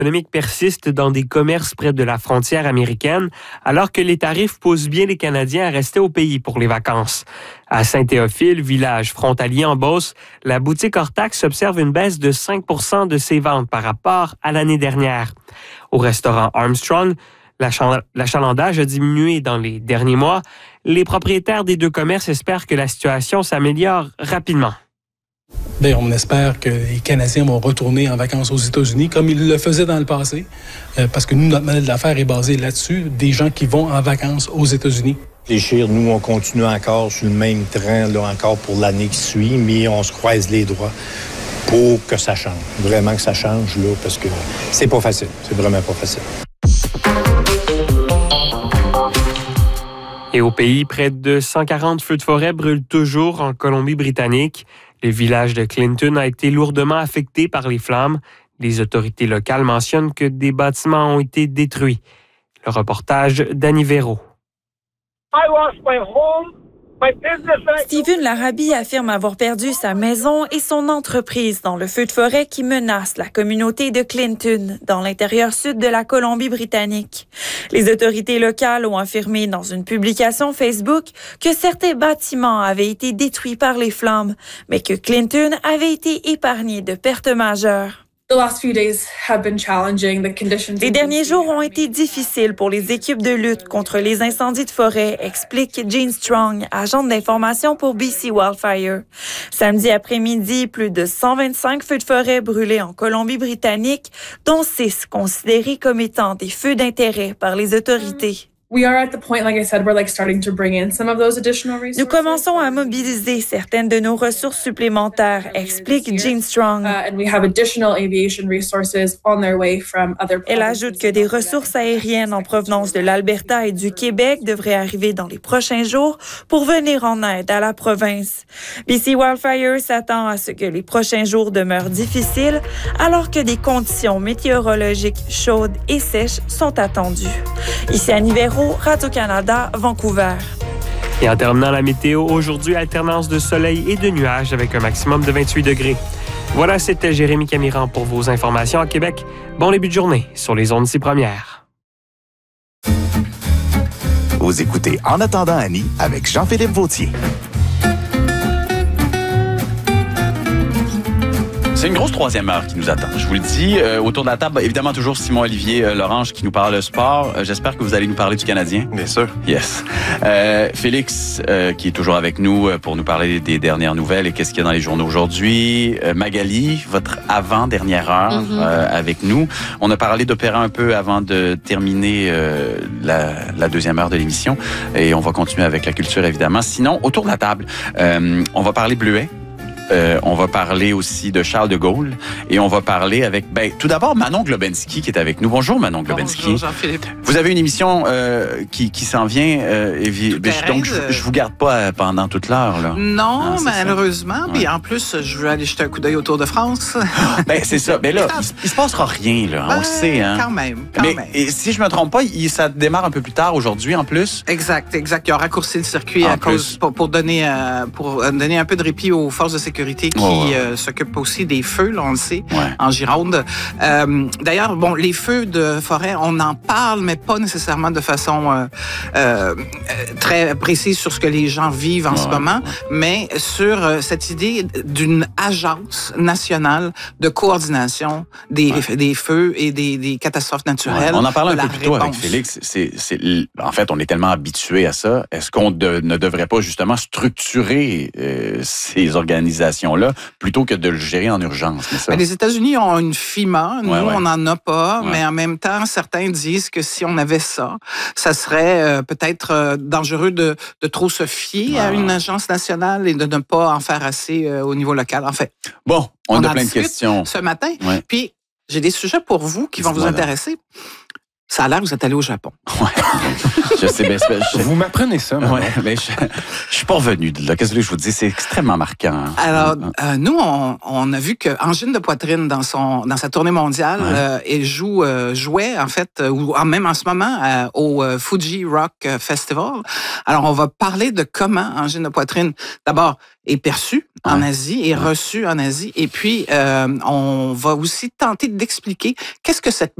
économique persiste dans des commerces près de la frontière américaine, alors que les tarifs poussent bien les Canadiens à rester au pays pour les vacances. À Saint-Théophile, village frontalier en Beauce, la boutique hors taxe observe une baisse de 5 % de ses ventes par rapport à l'année dernière. Au restaurant Armstrong, l'achalandage a diminué dans les derniers mois. Les propriétaires des deux commerces espèrent que la situation s'améliore rapidement. Bien, on espère que les Canadiens vont retourner en vacances aux États-Unis comme ils le faisaient dans le passé, parce que nous, notre modèle d'affaires est basé là-dessus, des gens qui vont en vacances aux États-Unis. Réfléchir, nous, on continue encore sur le même train, là, encore pour l'année qui suit, mais on se croise les doigts pour que ça change. Vraiment que ça change, là, parce que c'est pas facile. C'est vraiment pas facile. Et au pays, près de 140 feux de forêt brûlent toujours en Colombie-Britannique. Le village de Clinton a été lourdement affecté par les flammes. Les autorités locales mentionnent que des bâtiments ont été détruits. Le reportage d'Annie Véro. Stephen Larrabee affirme avoir perdu sa maison et son entreprise dans le feu de forêt qui menace la communauté de Clinton, dans l'intérieur sud de la Colombie-Britannique. Les autorités locales ont affirmé dans une publication Facebook que certains bâtiments avaient été détruits par les flammes, mais que Clinton avait été épargné de pertes majeures. Les derniers jours ont été difficiles pour les équipes de lutte contre les incendies de forêt, explique Jean Strong, agente d'information pour BC Wildfire. Samedi après-midi, plus de 125 feux de forêt brûlés en Colombie-Britannique, dont 6 considérés comme étant des feux d'intérêt par les autorités. Nous commençons à mobiliser certaines de nos ressources supplémentaires, explique Jean Strong. Elle ajoute que des ressources aériennes en provenance de l'Alberta et du Québec devraient arriver dans les prochains jours pour venir en aide à la province. BC Wildfire s'attend à ce que les prochains jours demeurent difficiles alors que des conditions météorologiques chaudes et sèches sont attendues. Ici à Nivero, Radio-Canada, Vancouver. Et en terminant la météo, aujourd'hui, alternance de soleil et de nuages avec un maximum de 28 degrés. Voilà, c'était Jérémy Camiran pour vos informations à Québec. Bon début de journée sur les ondes 6 premières. Vous écoutez En attendant Annie avec Jean-Philippe Vautier. C'est une grosse troisième heure qui nous attend, je vous le dis. Autour de la table, évidemment, toujours Simon-Olivier Lorange qui nous parle de sport. J'espère que vous allez nous parler du Canadien. Bien sûr. Yes. Félix, qui est toujours avec nous pour nous parler des dernières nouvelles et qu'est-ce qu'il y a dans les journaux aujourd'hui. Magali, votre avant-dernière heure avec nous. On a parlé d'opéra un peu avant de terminer la deuxième heure de l'émission. Et on va continuer avec la culture, évidemment. Sinon, autour de la table, on va parler Bleuet. On va parler aussi de Charles de Gaulle et on va parler avec, tout d'abord, Manon Globensky qui est avec nous. Bonjour, Manon Globensky. Bonjour, Jean-Philippe. Vous avez une émission qui s'en vient, donc je vous garde pas pendant toute l'heure. Là. Non, malheureusement. Puis en plus, je veux aller jeter un coup d'œil au Tour de France. C'est ça. Là, il se passera rien, là. On le sait, hein. Quand même. Et si je me trompe pas, ça démarre un peu plus tard aujourd'hui, en plus. Exact. Ils ont raccourci le circuit pour donner un peu de répit aux forces de sécurité qui s'occupent aussi des feux, là, on le sait, en Gironde. D'ailleurs, les feux de forêt, on en parle, mais pas nécessairement de façon très précise sur ce que les gens vivent en ce moment, mais sur cette idée d'une agence nationale de coordination des feux et des catastrophes naturelles. On en parlait un peu plus tôt avec Félix. En fait, on est tellement habitué à ça. Est-ce qu'on ne devrait pas justement structurer ces organisations-là plutôt que de le gérer en urgence? Les États-Unis ont une FEMA. Nous, on n'en a pas. Mais en même temps, certains disent que si on avait ça, ça serait peut-être dangereux de trop se fier à une agence nationale et de ne pas en faire assez au niveau local. En fait, bon, on a plein de questions ce matin. Puis, j'ai des sujets pour vous qui vont vous intéresser. Ça a l'air que vous êtes allé au Japon. Je sais, vous m'apprenez ça, mais je suis pas revenu de là. Qu'est-ce que je vous dis? C'est extrêmement marquant. Alors, nous, on a vu que Angine de Poitrine, dans sa tournée mondiale, elle jouait, en fait, ou même en ce moment, au Fuji Rock Festival. Alors, on va parler de comment Angine de Poitrine, d'abord, est perçue en Asie et reçu en Asie. Et puis, on va aussi tenter d'expliquer qu'est-ce que cette